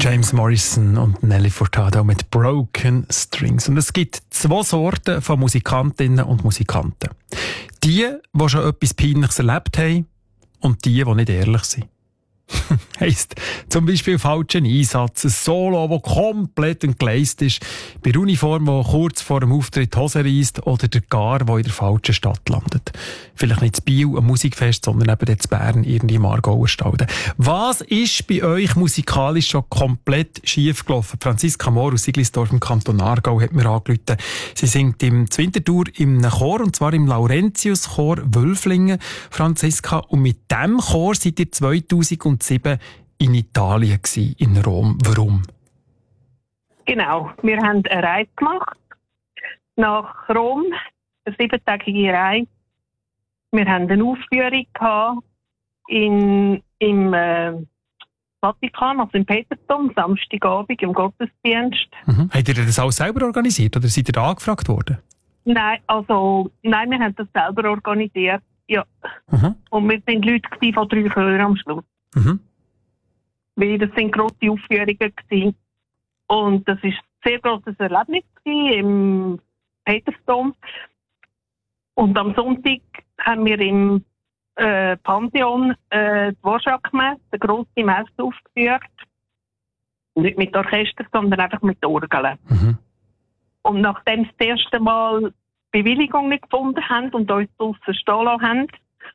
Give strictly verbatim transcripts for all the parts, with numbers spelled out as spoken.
James Morrison und Nelly Furtado mit Broken Strings. Und es gibt zwei Sorten von Musikantinnen und Musikanten. Die, die schon etwas Peinliches erlebt haben und die, die nicht ehrlich sind. Heisst zum Beispiel falschen Einsatz, ein Solo, das komplett entgleist ist, bei der Uniform, die kurz vor dem Auftritt die Hose reisst oder der Gar, der in der falschen Stadt landet. Vielleicht nicht in Biel am Musikfest, sondern eben in Bern, irgendwie im Aargauer Stalden. Was ist bei euch musikalisch schon komplett schief gelaufen? Franziska Mohr aus Siglisdorf im Kanton Aargau hat mir angerufen. Sie singt im Winterthur im Chor, und zwar im Laurentius-Chor Wölflingen, Franziska. Und mit diesem Chor seid ihr zweitausendsieben in Italien gsi, in Rom. Warum? Genau, wir haben eine Reise gemacht nach Rom, eine siebentägige Reise. Wir haben eine Aufführung gehabt in, im äh, Vatikan, also im Petersdom, Samstagabend im Gottesdienst. Mhm. Habt ihr das alles selber organisiert oder seid ihr da angefragt worden? Nein, also, nein, wir haben das selber organisiert, ja. Mhm. Und wir waren Leute von drei Chören am Schluss. Mhm. Weil das sind grosse Aufführungen gewesen. Und das war ein sehr grosses Erlebnis im Petersdom. Und am Sonntag haben wir im äh, Pantheon äh, die Dvorak-Messe, eine grosse Messe aufgeführt. Nicht mit Orchester, sondern einfach mit Orgeln. Mhm. Und nachdem sie das erste Mal Bewilligung nicht gefunden haben und uns draussen stehen lassen haben,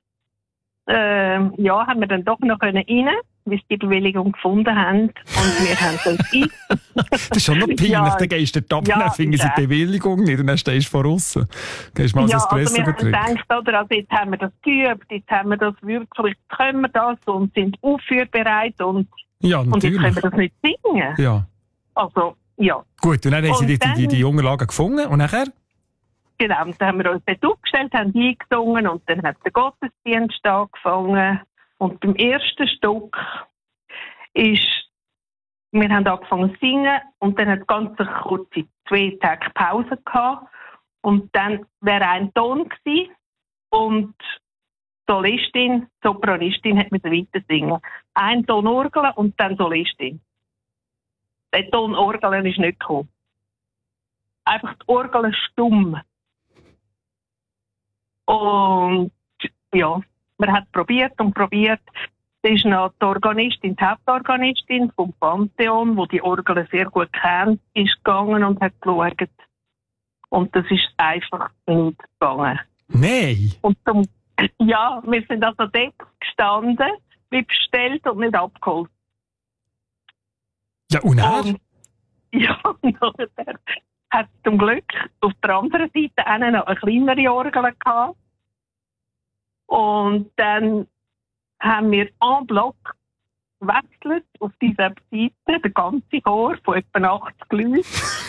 äh, ja, haben wir dann doch noch rein, bis sie die Bewilligung gefunden haben. Und wir haben dann ein. Das ist schon noch peinlich. Ja, dann gehst du dort ja, dann finden sie die Bewilligung nicht und dann stehst du von aussen. Gehst mal ja, als also wir haben Espresso gedacht, oder, also jetzt haben wir das geübt, jetzt haben wir das wirklich, jetzt können wir das und sind aufführbereit und, ja, und jetzt können wir das nicht singen. Ja. Also, ja. Gut, und dann haben sie die, die, die, die Unterlagen gefunden und nachher? Genau, und dann haben wir uns dort aufgestellt, haben eingesungen und dann hat der Gottesdienst angefangen. Und beim ersten Stück ist, wir haben angefangen zu singen und dann hat es ganz eine kurze zwei Tage Pause gehabt. Und dann wäre ein Ton gewesen und Solistin, Sopranistin hat mit weiter singen. Ein Ton Orgel und dann Solistin. Der Ton Orgel ist nicht gekommen. Einfach die Orgel stumm. Und ja, man hat probiert und probiert. Es ist noch die Organistin, die Hauptorganistin vom Pantheon, die die Orgel sehr gut kennt, ist gegangen und hat geschaut. Und das ist einfach nicht gegangen. Nein! Und zum, ja, wir sind also dort gestanden, wie bestellt und nicht abgeholt. Ja, und er? Und, ja, und nachher hat es zum Glück auf der anderen Seite auch noch eine kleinere Orgel gehabt. Und dann haben wir en bloc gewechselt auf dieser Seite, der ganze Chor von etwa achtzig Leuten.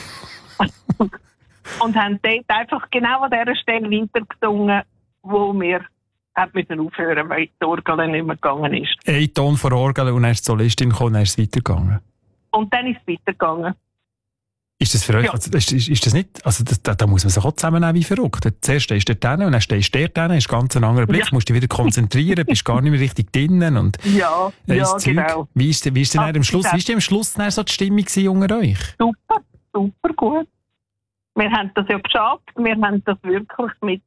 Und haben dort einfach genau an dieser Stelle weitergesungen, wo wir müssen aufhören, weil die Orgel nicht mehr gegangen ist. Ein Ton von Orgel und dann ist die Solistin gekommen und dann ist es weitergegangen. Und dann ist es weitergegangen. Ist das für euch, ja. also, ist, ist, ist das nicht, also das, da, da muss man sich auch zusammennehmen wie verrückt. Zuerst stehst du dort und dann stehst du dort, ist ganz ein anderer Blick, ja. Musst dich wieder konzentrieren, bist gar nicht mehr richtig drinnen und ja, ja, Zeug. Genau. Wie ist, wie ist denn am Schluss, wie ist denn am Schluss dann so die Stimmung unter euch? Super, super gut. Wir haben das ja geschafft, wir haben das wirklich mit,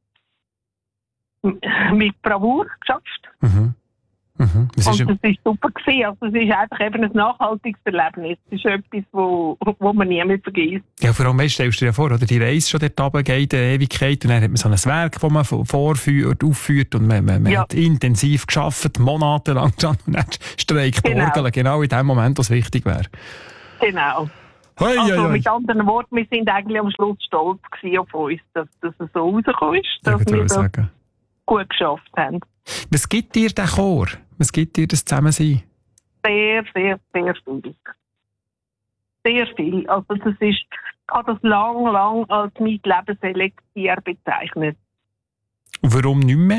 mit Bravour geschafft. Mhm. Mhm. Das und ist das war super gewesen. Also es ist einfach eben ein nachhaltiges Erlebnis. Es ist etwas, wo, wo man nie mehr vergisst. Ja, vor allem, weißt, stellst du dir vor, oder die Reise schon dort runter geht, eine Ewigkeit, und dann hat man so ein Werk, das man vorführt, aufführt, und man, man, man ja. hat intensiv gearbeitet, monatelang, und dann streikt die genau. Orgel, genau in dem Moment, was wichtig wäre. Genau. Hoi, also hoi, hoi. mit anderen Worten, wir sind eigentlich am Schluss stolz gewesen auf uns, dass das so rausgekommen ist, dass wir das sagen. Gut geschafft haben. Was gibt dir der Chor? Was gibt dir das Zusammensein? Sehr, sehr, sehr viel. Sehr viel. Also das ist, ich habe das lang, lang als mein Lebenselixier bezeichnet. Und warum nicht mehr?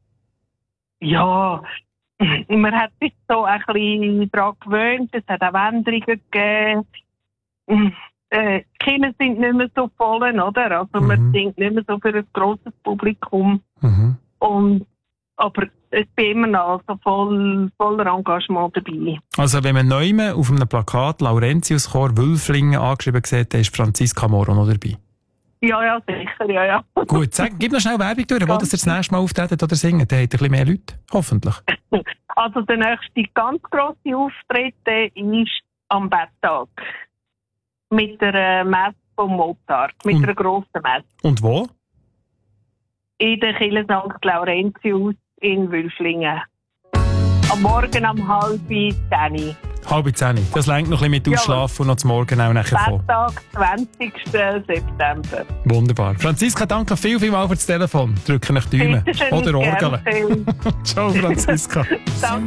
Ja, man hat sich so ein bisschen daran gewöhnt, es hat auch Änderungen gegeben. Äh, die Kinder sind nicht mehr so voll, oder? Also mhm. man singt nicht mehr so für ein grosses Publikum. Mhm. Und Aber ich bin immer noch also voll, voller Engagement dabei. Also wenn man neu auf einem Plakat Laurentiuschor Wülflingen angeschrieben sieht, dann ist Franziska Moro noch dabei. Ja, ja, sicher, ja, ja. Gut, sag, gib noch schnell Werbung durch, wo das ihr das nächste Mal auftretet oder singt. Dann habt ihr ein bisschen mehr Leute, hoffentlich. Also der nächste ganz grosse Auftritt ist am Betttag. Mit der Messe vom Mozart, mit Und- einer grossen Messe. Und wo? In der Kirche Sankt Laurentius in Wülflingen. Am Morgen um halb zehn. Halb zehn. Das lenkt noch ein bisschen mit Ja. Ausschlafen und noch zum Morgen auch nachher kommen. Betttag, zwanzigsten September. Wunderbar. Franziska, danke viel, viel mal für das Telefon. Drücke nach die Daumen. Bitte schön, Oder gern Orgeln. viel. Ciao, Franziska. Danke.